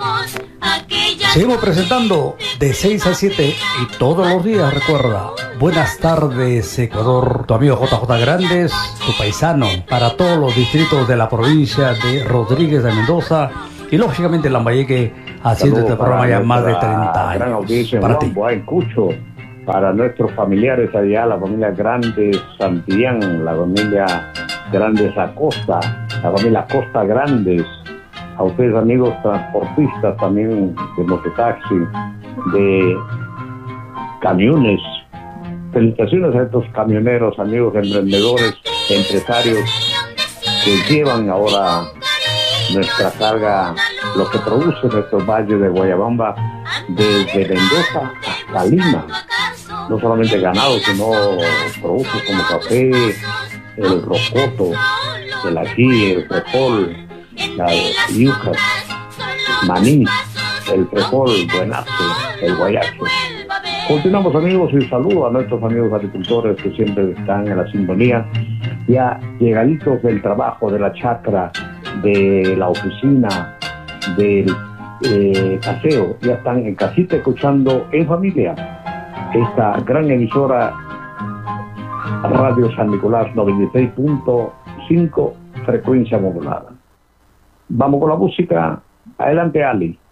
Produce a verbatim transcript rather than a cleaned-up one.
Seguimos presentando de seis a siete y todos los días, recuerda. Buenas tardes, Ecuador. Tu amigo J J Grandes, tu paisano, para todos los distritos de la provincia de Rodríguez de Mendoza y lógicamente Lambayeque, haciendo este programa ya más de treinta años. Gran audiencia, para ti. Cucho, para nuestros familiares allá, la familia Grandes Santillán, la familia Grandes Acosta, la familia Costa Grandes. A ustedes, amigos transportistas también de mototaxi, de camiones. Felicitaciones a estos camioneros, amigos emprendedores, empresarios que llevan ahora nuestra carga, lo que produce nuestro valle de Guayabamba, desde Mendoza hasta Lima. No solamente ganado, sino productos como café, el rocoto, el ají, el frijol, la yuca, maní, el frijol, buenazo, el guayacho. Continuamos, amigos, y saludo a nuestros amigos agricultores que siempre están en la sintonía, ya llegaditos del trabajo, de la chacra, de la oficina, del eh, paseo, ya están en casita escuchando en familia esta gran emisora Radio San Nicolás noventa y seis punto cinco frecuencia modulada. Vamos con la música. Adelante, Ali.